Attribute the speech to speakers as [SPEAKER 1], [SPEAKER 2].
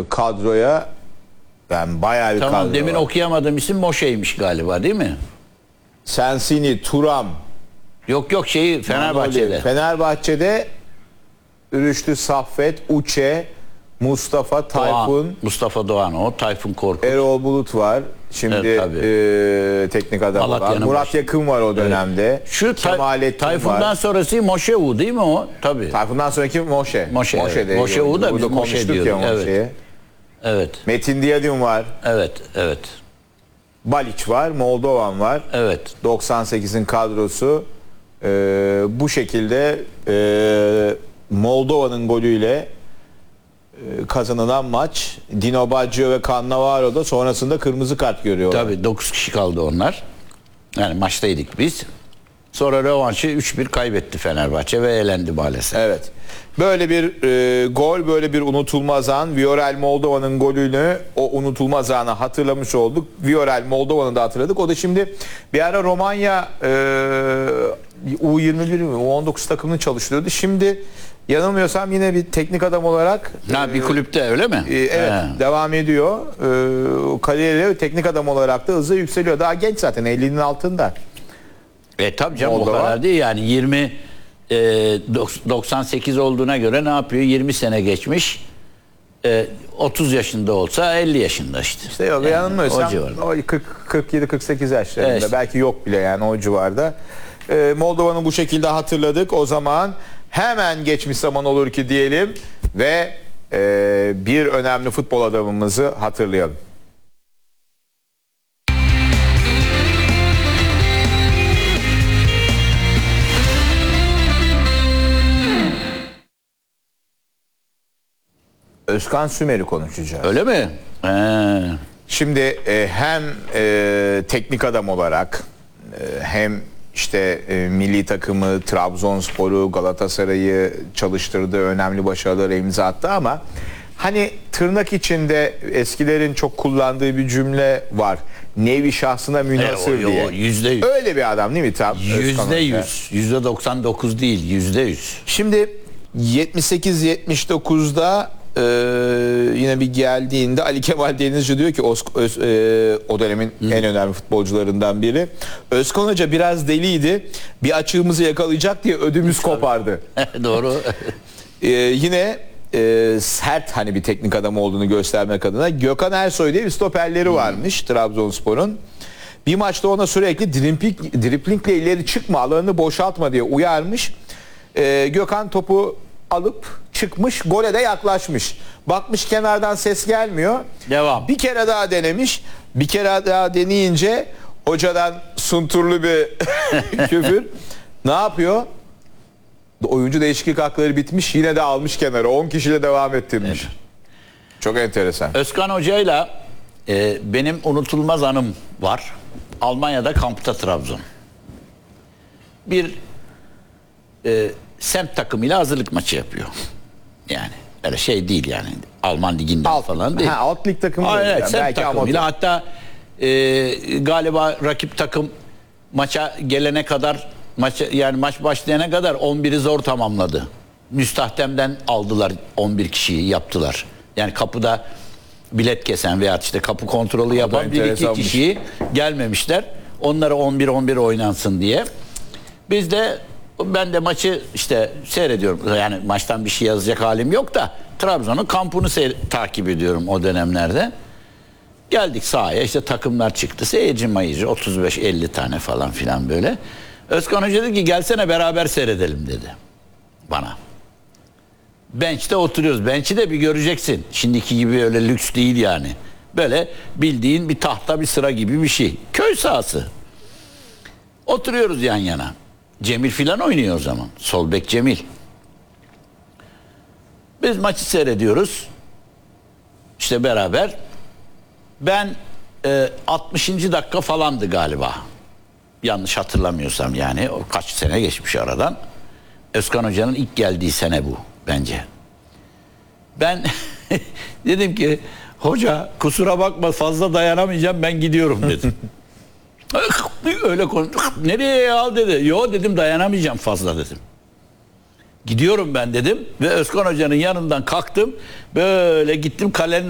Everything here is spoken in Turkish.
[SPEAKER 1] kadroya. Ben bayağı bir
[SPEAKER 2] Tamam,
[SPEAKER 1] kadro
[SPEAKER 2] demin
[SPEAKER 1] var.
[SPEAKER 2] okuyamadığım isim Moşe'ymiş galiba, değil mi?
[SPEAKER 1] Sensini, Turam.
[SPEAKER 2] Yok Fenerbahçe'de.
[SPEAKER 1] Fenerbahçe'de Rüştü, Saffet, Uçe, Mustafa, Tayfun,
[SPEAKER 2] Mustafa Doğan, o Tayfun Korkut.
[SPEAKER 1] Erol Bulut var. Şimdi
[SPEAKER 2] Evet,
[SPEAKER 1] teknik adam olan.
[SPEAKER 2] Malatya'nın
[SPEAKER 1] Murat
[SPEAKER 2] başı.
[SPEAKER 1] Yakın var o dönemde.
[SPEAKER 2] Şu
[SPEAKER 1] Kemalettin
[SPEAKER 2] Tayfun'dan
[SPEAKER 1] var.
[SPEAKER 2] sonrası Moşevu değil mi o? Tabii.
[SPEAKER 1] Tayfun'dan sonraki Moşe.
[SPEAKER 2] Evet. Moşevu da biz
[SPEAKER 1] Burada
[SPEAKER 2] Moşe
[SPEAKER 1] konuştuk ya
[SPEAKER 2] diyorduk. Evet.
[SPEAKER 1] Moşe'yi.
[SPEAKER 2] Evet.
[SPEAKER 1] Metin Diyadin var.
[SPEAKER 2] Evet.
[SPEAKER 1] Baliç var. Moldovan var.
[SPEAKER 2] Evet.
[SPEAKER 1] 98'in kadrosu. Bu şekilde Moldova'nın golüyle kazanılan maç. Dino Baggio ve Cannavaro da sonrasında kırmızı kart görüyorlar.
[SPEAKER 2] Tabii 9 kişi kaldı onlar. Yani maçtaydık biz. Sonra rövanşı 3-1 kaybetti Fenerbahçe ve elendi maalesef.
[SPEAKER 1] Evet. Böyle bir gol, böyle bir unutulmaz an. Viorel Moldova'nın golünü, o unutulmaz anı hatırlamış olduk. Viorel Moldova'nı da hatırladık. O da şimdi bir ara Romanya U21 mi, U19 takımını çalıştırıyordu. Şimdi yanılmıyorsam yine bir teknik adam olarak
[SPEAKER 2] Bir kulüpte öyle mi?
[SPEAKER 1] evet, devam ediyor. Kariyeri teknik adam olarak da hızla yükseliyor. Daha genç zaten, 50'nin altında.
[SPEAKER 2] Tabii canım,
[SPEAKER 1] Moldova.
[SPEAKER 2] o kadar değil yani 98 olduğuna göre ne yapıyor? 20 sene geçmiş. 30 yaşında olsa 50 yaşında işte.
[SPEAKER 1] İşte yok, yanılmıyorsam
[SPEAKER 2] o civarda.
[SPEAKER 1] o 47-48 yaşlarında,
[SPEAKER 2] Evet.
[SPEAKER 1] belki yok bile yani o civarda. Moldova'nı bu şekilde hatırladık. O zaman hemen geçmiş zaman olur ki diyelim ve bir önemli futbol adamımızı hatırlayalım. Özkan Sümer'i konuşacağız.
[SPEAKER 2] Öyle mi?
[SPEAKER 1] Şimdi hem teknik adam olarak hem işte milli takımı, Trabzonspor'u, Galatasaray'ı çalıştırdığı önemli başarılara imza attı ama hani tırnak içinde eskilerin çok kullandığı bir cümle var. Nevi şahsına münhasır diye.
[SPEAKER 2] %100.
[SPEAKER 1] Öyle bir adam değil mi tam?
[SPEAKER 2] %100. %99 değil, %100.
[SPEAKER 1] Şimdi 78-79'da yine bir geldiğinde Ali Kemal Denizci diyor ki o dönemin en önemli futbolcularından biri. Özkan Hoca biraz deliydi. Bir açığımızı yakalayacak diye ödümüz kopardı.
[SPEAKER 2] Doğru.
[SPEAKER 1] Yine sert hani bir teknik adam olduğunu göstermek adına Gökhan Ersoy diye bir stoperleri varmış Trabzonspor'un. Bir maçta ona sürekli driplingle ileri çıkma, alanını boşaltma diye uyarmış. Gökhan topu alıp çıkmış, gole de yaklaşmış. Bakmış kenardan ses gelmiyor.
[SPEAKER 2] Devam.
[SPEAKER 1] Bir kere daha denemiş. Bir kere daha deneyince hocadan sunturlu bir küfür. Ne yapıyor? Oyuncu değişiklik hakları bitmiş. Yine de almış kenara. 10 kişiyle devam ettirmiş.
[SPEAKER 2] Evet.
[SPEAKER 1] Çok enteresan.
[SPEAKER 2] Özkan Hoca'yla benim unutulmaz anım var. Almanya'da kampta Trabzon. Bir semt takımıyla hazırlık maçı yapıyor. Yani öyle şey değil yani. Alman liginden falan değil.
[SPEAKER 1] Alt lig takımı.
[SPEAKER 2] Aynen,
[SPEAKER 1] Yani.
[SPEAKER 2] semt
[SPEAKER 1] Belki
[SPEAKER 2] takımıyla. Hatta galiba rakip takım maça gelene kadar, maç başlayana kadar 11'i zor tamamladı. Müstahdemden aldılar, 11 kişiyi yaptılar. Yani kapıda bilet kesen veya işte kapı kontrolü yapan bir iki kişiyi gelmemişler. Onlara 11 oynansın diye. Ben de maçı işte seyrediyorum. Yani maçtan bir şey yazacak halim yok da Trabzon'un kampını takip ediyorum o dönemlerde. Geldik sahaya, işte takımlar çıktı. Seyirci 35-50 tane falan filan böyle. Özkan Hoca dedi ki gelsene beraber seyredelim dedi bana. Bench'te oturuyoruz. Bench'i de bir göreceksin. Şimdiki gibi öyle lüks değil yani. Böyle bildiğin bir tahta bir sıra gibi bir şey. Köy sahası. Oturuyoruz yan yana. Cemil filan oynuyor o zaman. Sol bek Cemil. Biz maçı seyrediyoruz. İşte beraber. Ben 60. dakika falandı galiba. Yanlış hatırlamıyorsam yani. O kaç sene geçmiş aradan. Özkan Hoca'nın ilk geldiği sene bu bence. Ben dedim ki hoca kusura bakma fazla dayanamayacağım, ben gidiyorum dedim. Öyle konuştuk. Nereye ya dedi. Yo dedim, dayanamayacağım fazla dedim. Gidiyorum ben dedim ve Özkan Hoca'nın yanından kalktım. Böyle gittim kalenin